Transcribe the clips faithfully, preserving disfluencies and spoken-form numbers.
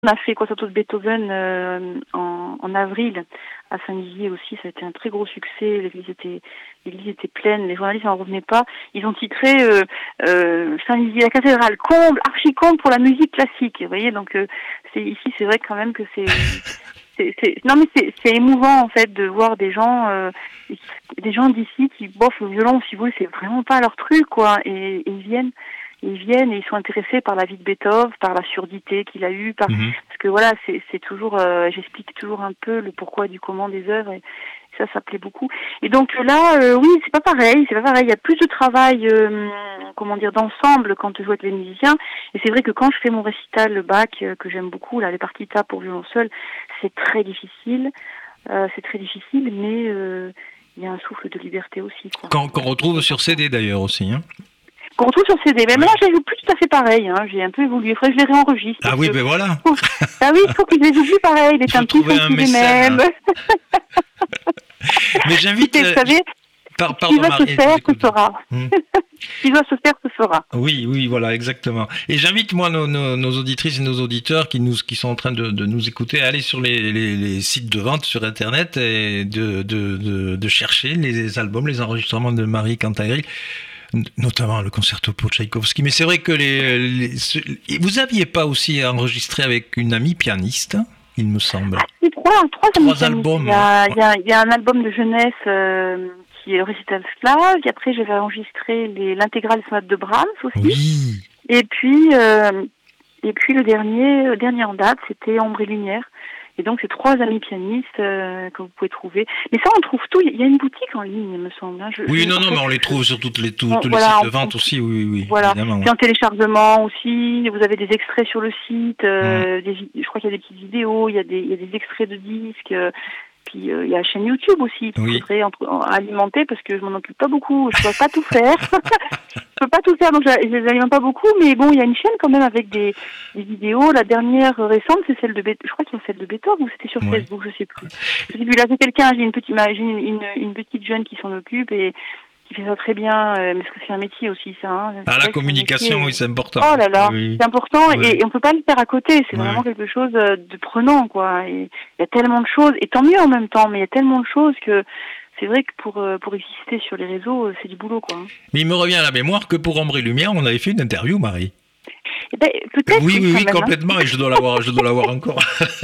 On a fait Concerto de Beethoven euh, en, en avril à Saint-Lizier aussi, ça a été un très gros succès, l'église était, l'église était pleine, les journalistes n'en revenaient pas. Ils ont titré euh, euh, Saint-Lizier, la cathédrale, comble, archi-comble pour la musique classique. Vous voyez, donc euh, c'est, ici c'est vrai quand même que c'est... c'est, c'est non mais c'est, c'est émouvant en fait de voir des gens, euh, des gens d'ici qui boffent le violon, si vous voulez, c'est vraiment pas leur truc quoi, et, et ils viennent. Ils viennent et ils sont intéressés par la vie de Beethoven, par la surdité qu'il a eue, par... mmh. parce que voilà, c'est, c'est toujours, euh, j'explique toujours un peu le pourquoi du comment des œuvres et ça, ça plaît beaucoup. Et donc là, euh, oui, c'est pas pareil, c'est pas pareil. Il y a plus de travail, euh, comment dire, d'ensemble quand je joue avec les musiciens. Et c'est vrai que quand je fais mon récital, le Bach, euh, que j'aime beaucoup, là, les partitas pour violon seul, c'est très difficile, euh, c'est très difficile, mais euh, il y a un souffle de liberté aussi, quoi. Qu'on, qu'on retrouve sur C D d'ailleurs aussi, hein. Qu'on retrouve sur C D. Mais maintenant, je les joue plus tout à fait pareil. Hein. J'ai un peu évolué. Il faudrait que je les réenregistre. Ah oui, ben voilà. Ah oui, il faut que je les joue plus pareil. Les tympis sont plus les mêmes. Mais j'invite... Vous savez, par, ce qui va se faire, se fera. Hmm. Ce qui doit se faire, se fera. Oui, oui, voilà, exactement. Et j'invite, moi, nos, nos, nos auditrices et nos auditeurs qui, nous, qui sont en train de, de nous écouter à aller sur les, les, les sites de vente sur Internet et de, de, de, de chercher les albums, les enregistrements de Marie Cantagril, notamment le concerto pour Tchaïkovski. Mais c'est vrai que les, les, ce, vous aviez pas aussi enregistré avec une amie pianiste, il me semble. Ah, c'est trois, trois, trois albums. Il y, a, il, y a, il y a un album de jeunesse euh, qui est le récital Slave. Et après, j'avais enregistré les, l'intégrale sonate de Brahms aussi. Oui. Et puis, euh, et puis le dernier, le dernier en date, c'était Ombre et Lumière. Et donc, c'est trois amis pianistes euh, que vous pouvez trouver. Mais ça, on trouve tout. Il y a une boutique en ligne, il me semble. Hein. Je, oui, je, non, non, fait, mais on les trouve sur toutes les, tout, bon, tous voilà, les sites de vente on, aussi, oui, oui, voilà. évidemment. C'est en téléchargement aussi. Vous avez des extraits sur le site. Euh, mmh. des, je crois qu'il y a des petites vidéos, il y a des, il y a des extraits de disques. Euh, Puis euh, il y a la chaîne YouTube aussi qu'il oui. faudrait entre, alimenter parce que je m'en occupe pas beaucoup, je peux pas tout faire. Je peux pas tout faire donc je, je les alimente pas beaucoup, mais bon il y a une chaîne quand même avec des, des vidéos. La dernière récente c'est celle de Beethoven, je crois qu'il y a celle de Beethoven ou c'était sur oui. Facebook, je sais plus. Je sais plus, là c'est quelqu'un, j'ai une petite, j'ai une, une, une petite jeune qui s'en occupe et qui fait ça très bien, euh, parce que c'est un métier aussi ça. Hein. Ah la communication, oui c'est important. Oh là là, oui. c'est important oui. et, et on peut pas le faire à côté, c'est oui. vraiment quelque chose de prenant quoi. Il y a tellement de choses, et tant mieux en même temps, mais il y a tellement de choses que c'est vrai que pour, pour exister sur les réseaux, c'est du boulot quoi. Mais il me revient à la mémoire que pour Ombre et Lumière, on avait fait une interview, Marie. Eh ben, peut-être. Oui, oui, oui, même, complètement, hein. Et je dois l'avoir, je dois l'avoir encore.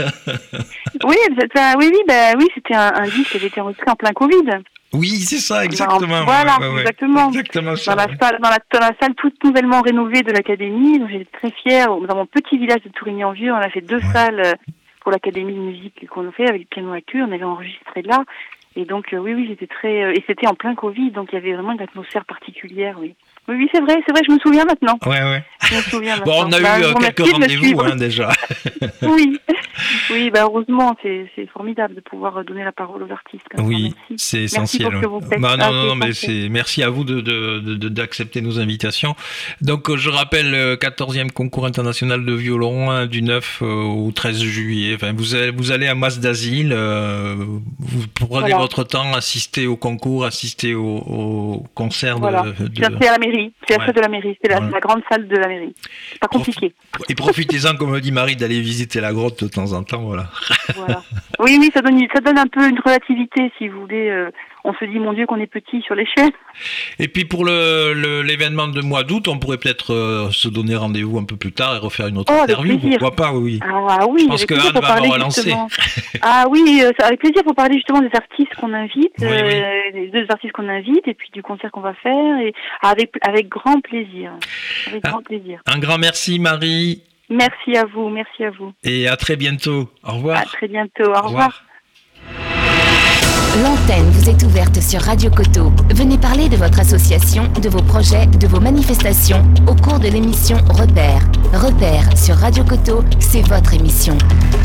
oui, un, oui, oui, bah, oui, c'était un, un disque qui avait été enregistré en plein Covid. Oui, c'est ça, exactement. Voilà, ouais, ouais, exactement. exactement ça, dans, la ouais. salle, dans, la, dans la salle toute nouvellement rénovée de l'Académie, donc j'étais très fière. Dans mon petit village de Tourigny-en-Vieux, on a fait deux ouais. salles pour l'Académie de musique qu'on a fait avec piano à queue. On avait enregistré là. Et donc, euh, oui, oui, j'étais très... Euh, et c'était en plein Covid, donc il y avait vraiment une atmosphère particulière, oui. Oui, oui, c'est vrai, c'est vrai, je me souviens maintenant. Ouais, ouais. Je me souviens maintenant. Bon, on a bah, eu euh, quelques rendez-vous, hein, déjà. oui, oui, bah, heureusement, c'est, c'est formidable de pouvoir donner la parole aux artistes. Oui, merci. c'est essentiel. Merci pour ce que vous faites. Bah, non, ah, non, non, mais c'est, merci à vous de, de, de, de, d'accepter nos invitations. Donc, je rappelle le quatorzième concours international de violon hein, du neuf au treize juillet. Enfin, vous allez, vous allez à Mas d'Asile, euh, vous prenez voilà. votre temps, assister au concours, assister au, au concert voilà. de... de... C'est à la mairie, c'est à ouais. de la mairie, c'est la, ouais. la grande salle de la mairie. C'est pas compliqué. Et profitez-en, comme me dit Marie, d'aller visiter la grotte de temps en temps, voilà. voilà. Oui, oui, ça donne, ça donne un peu une relativité, si vous voulez. Euh, on se dit, mon Dieu, qu'on est petit sur l'échelle. Et puis pour le, le, l'événement de mois d'août, on pourrait peut-être euh, se donner rendez-vous un peu plus tard et refaire une autre oh, interview, pourquoi pas, oui. Ah oui, je pense que Anne va me relancer. Ah oui, euh, avec plaisir pour parler justement des artistes qu'on invite, oui, euh, oui. des deux artistes qu'on invite, et puis du concert qu'on va faire, et avec, avec grand plaisir. Avec ah, grand plaisir. Un grand merci, Marie. Merci à vous, merci à vous. Et à très bientôt. Au revoir. À très bientôt, au, au revoir. revoir. L'antenne vous est ouverte sur Radio Coteau. Venez parler de votre association, de vos projets, de vos manifestations au cours de l'émission Repère. Repère sur Radio Coteau, c'est votre émission.